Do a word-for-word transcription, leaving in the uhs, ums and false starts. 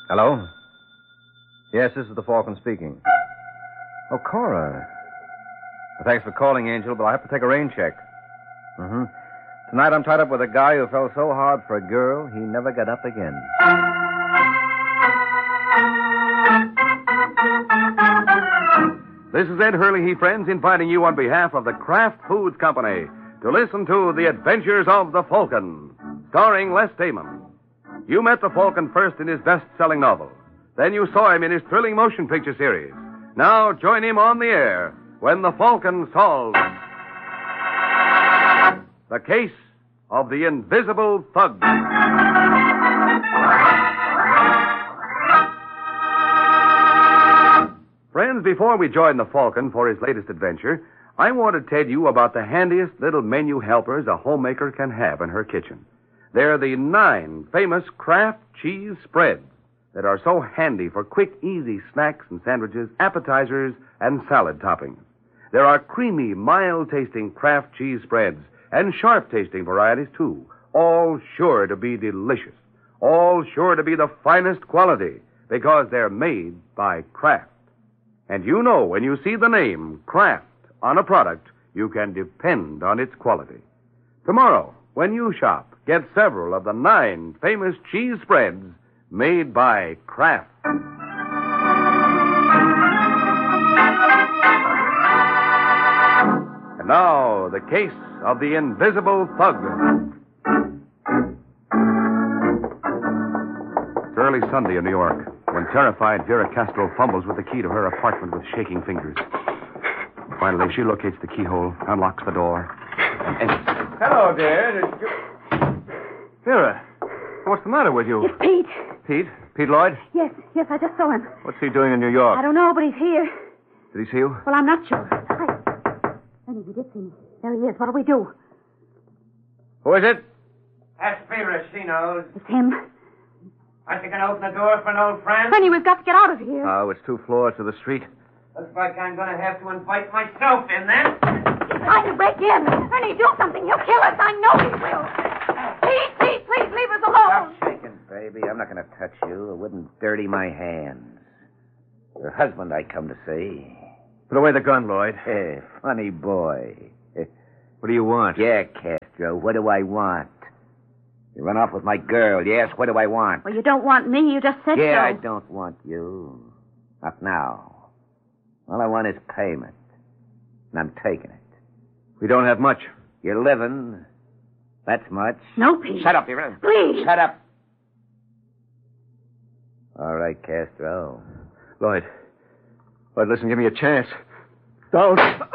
Hello? Yes, this is the Falcon speaking. Oh, Cora. Well, thanks for calling, Angel, but I have to take a rain check. Mm-hmm. Tonight I'm tied up with a guy who fell so hard for a girl, he never got up again. This is Ed Hurley, he friends, inviting you on behalf of the Kraft Foods Company to listen to The Adventures of the Falcon, starring Les Damon. You met the Falcon first in his best-selling novel. Then you saw him in his thrilling motion picture series. Now join him on the air when the Falcon solves the case of the Invisible Thug. Friends, before we join the Falcon for his latest adventure, I want to tell you about the handiest little menu helpers a homemaker can have in her kitchen. They're the nine famous Kraft cheese spreads that are so handy for quick, easy snacks and sandwiches, appetizers, and salad toppings. There are creamy, mild-tasting Kraft cheese spreads and sharp-tasting varieties, too, all sure to be delicious, all sure to be the finest quality because they're made by Kraft. And you know when you see the name Kraft on a product, you can depend on its quality. Tomorrow, when you shop, get several of the nine famous cheese spreads made by Kraft. And now, the case of the Invisible Thug. It's early Sunday in New York, when terrified Vera Castro fumbles with the key to her apartment with shaking fingers. Finally, she locates the keyhole, unlocks the door, and enters. Hello, dear. Did you... Vera, what's the matter with you? It's Pete. Pete? Pete Lloyd? Yes, yes, I just saw him. What's he doing in New York? I don't know, but he's here. Did he see you? Well, I'm not sure. I... Maybe he did see me. There he is. What'll we do? Who is it? Ask Vera, she knows. It's him. Aren't you going to open the door for an old friend? Honey, we've got to get out of here. Oh, it's two floors to the street. Looks like I'm going to have to invite myself in then. He's trying to break in. Honey, do something. He'll kill us. I know he will. Pete, Pete, please leave us alone. Stop shaking, baby. I'm not going to touch you. It wouldn't dirty my hands. Your husband I come to see. Put away the gun, Lloyd. Eh, funny boy. What do you want? Yeah, Castro, what do I want? You run off with my girl, yes? What do I want? Well, you don't want me. You just said Yeah, so. I don't want you. Not now. All I want is payment. And I'm taking it. We don't have much. You're living. That's much. No, Pete. Shut up, you. Please. Shut up. All right, Castro. Lloyd. Lloyd, listen, give me a chance. Don't.